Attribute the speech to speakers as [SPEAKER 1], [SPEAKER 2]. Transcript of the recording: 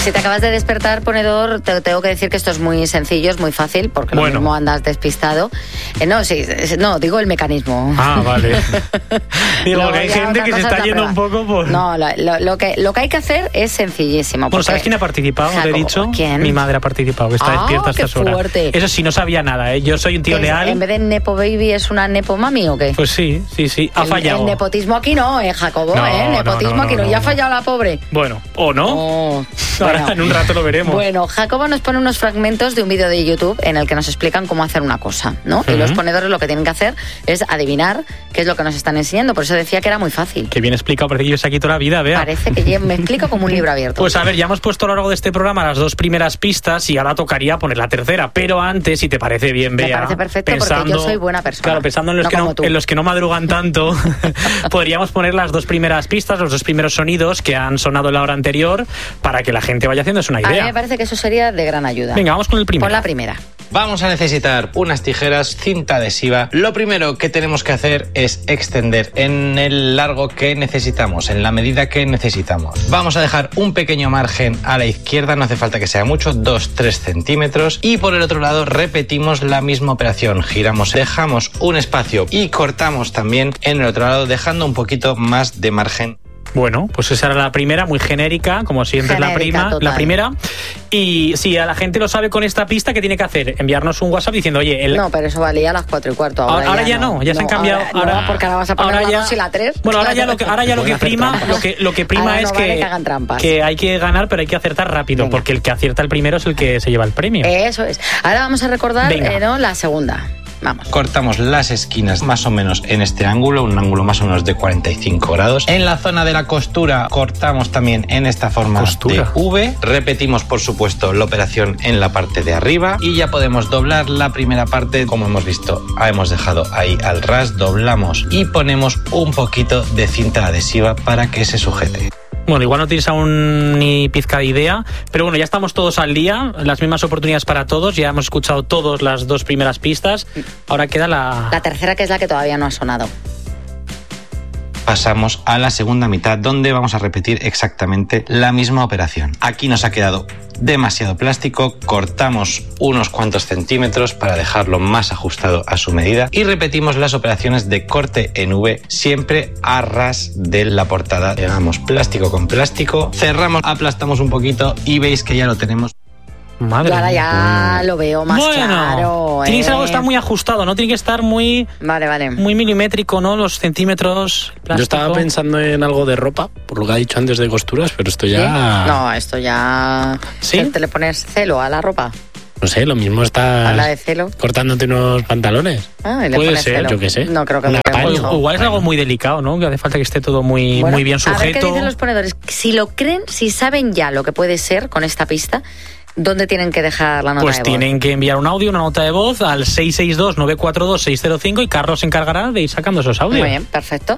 [SPEAKER 1] Si te acabas de despertar, ponedor, te tengo que decir que esto es muy sencillo, es muy fácil, porque lo mismo andas despistado. Digo el mecanismo.
[SPEAKER 2] Ah, vale. Digo, que hay gente que se está yendo un poco por...
[SPEAKER 1] No, lo que hay que hacer es sencillísimo.
[SPEAKER 2] Bueno, ¿sabes quién ha participado? Jacobo, te he dicho.
[SPEAKER 1] ¿Quién?
[SPEAKER 2] Mi madre ha participado, que está despierta a estas horas.
[SPEAKER 1] Fuerte.
[SPEAKER 2] Eso sí, no sabía nada, ¿eh? Yo soy un tío leal.
[SPEAKER 1] ¿En vez de Nepo Baby es una Nepo Mami o qué?
[SPEAKER 2] Pues sí. Ha fallado.
[SPEAKER 1] El nepotismo aquí no, Jacobo, nepotismo aquí no. Ya ha fallado la pobre.
[SPEAKER 2] Bueno, o no. Ahora en un rato lo veremos.
[SPEAKER 1] Bueno, Jacobo nos pone unos fragmentos de un vídeo de YouTube en el que nos explican cómo hacer una cosa, ¿no? Y los ponedores lo que tienen que hacer es adivinar qué es lo que nos están enseñando. Por eso decía que era muy fácil.
[SPEAKER 2] Qué bien explicado, parece que yo sé aquí toda la vida, vea.
[SPEAKER 1] Parece que me explico como un libro abierto.
[SPEAKER 2] Pues a ver, ya hemos puesto a lo largo de este programa las 2 primeras pistas y ahora tocaría poner la tercera. Pero antes, si te parece bien, Bea.
[SPEAKER 1] Me parece perfecto, porque yo soy buena persona.
[SPEAKER 2] Claro, pensando en los que no madrugan tanto, podríamos poner las 2 primeras pistas, los 2 primeros sonidos que han sonado en la hora anterior, para que la gente vaya haciéndose una idea.
[SPEAKER 1] A mí me parece que eso sería de gran ayuda.
[SPEAKER 2] Venga, vamos con el primero.
[SPEAKER 1] Pon la primera.
[SPEAKER 3] Vamos a necesitar unas tijeras, cinta adhesiva. Lo primero que tenemos que hacer es extender en el largo que necesitamos, en la medida que necesitamos. Vamos a dejar un pequeño margen a la izquierda, no hace falta que sea mucho, 2-3 centímetros. Y por el otro lado repetimos la misma operación. Giramos, dejamos un espacio y cortamos también en el otro lado, dejando un poquito más de margen.
[SPEAKER 2] Bueno, pues esa era la primera, muy genérica, como siempre la primera. Y si a la gente lo sabe con esta pista, ¿qué tiene que hacer? Enviarnos un WhatsApp diciendo, oye...
[SPEAKER 1] No, pero eso valía a las 4:15.
[SPEAKER 2] Ahora ya no, ya se han cambiado.
[SPEAKER 1] Ahora, porque ahora vas a poner la 2 y la 3.
[SPEAKER 2] Bueno, ahora ya lo que prima, lo que prima es que hay que ganar, pero hay que acertar rápido, porque el que acierta el primero es el que se lleva el premio.
[SPEAKER 1] Eso es. Ahora vamos a recordar la segunda. Vamos.
[SPEAKER 3] Cortamos las esquinas más o menos en este ángulo, un ángulo más o menos de 45 grados. En la zona de la costura cortamos también en esta forma de V. Repetimos, por supuesto, la operación en la parte de arriba y ya podemos doblar la primera parte. Como hemos visto, hemos dejado ahí al ras, doblamos y ponemos un poquito de cinta adhesiva para que se sujete.
[SPEAKER 2] Bueno, igual no tienes aún ni pizca de idea, pero bueno, ya estamos todos al día, las mismas oportunidades para todos, ya hemos escuchado todas las 2 primeras pistas, ahora queda la
[SPEAKER 1] tercera, que es la que todavía no ha sonado.
[SPEAKER 3] Pasamos a la segunda mitad, donde vamos a repetir exactamente la misma operación. Aquí nos ha quedado demasiado plástico, cortamos unos cuantos centímetros para dejarlo más ajustado a su medida y repetimos las operaciones de corte en V, siempre a ras de la portada. Pegamos plástico con plástico, cerramos, aplastamos un poquito y veis que ya lo tenemos.
[SPEAKER 2] Madre
[SPEAKER 1] ahora ya lo veo más claro.
[SPEAKER 2] Tiene que algo está muy ajustado, ¿no? Tiene que estar muy muy milimétrico, ¿no? Los centímetros. Plástico.
[SPEAKER 4] Yo estaba pensando en algo de ropa, por lo que ha dicho antes de costuras, pero esto ya...
[SPEAKER 1] ¿Sí? No, esto ya...
[SPEAKER 2] ¿Sí?
[SPEAKER 1] ¿Te le pones celo a la ropa?
[SPEAKER 4] No sé, lo mismo está
[SPEAKER 1] ¿Habla de celo?
[SPEAKER 4] Cortándote unos pantalones.
[SPEAKER 2] Puede ser,
[SPEAKER 4] celo. Yo qué sé.
[SPEAKER 1] No creo que
[SPEAKER 2] igual es algo muy delicado, ¿no? Que hace falta que esté todo muy bien sujeto.
[SPEAKER 1] A ver qué dicen los ponedores. Si lo creen, si saben ya lo que puede ser con esta pista, ¿dónde tienen que dejar la nota de voz?
[SPEAKER 2] Pues tienen que enviar un audio, una nota de voz al 662-942-605 y Carlos se encargará de ir sacando esos audios.
[SPEAKER 1] Muy bien, perfecto.